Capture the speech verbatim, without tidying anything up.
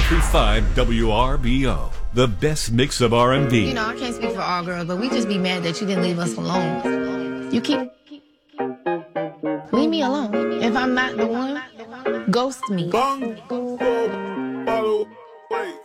three five W R B O, the best mix of R and B. You know, I can't speak for all girls, but we just be mad that you didn't leave us alone. You keep... Leave me alone. If I'm not the one, ghost me. Bang, boom, boom, follow, wait.